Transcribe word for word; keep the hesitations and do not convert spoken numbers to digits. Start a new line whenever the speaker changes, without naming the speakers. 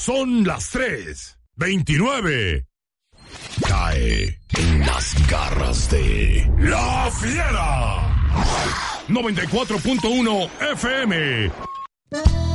Son las tres veintinueve. Cae en las garras de La Fiera. noventa y cuatro punto uno F M.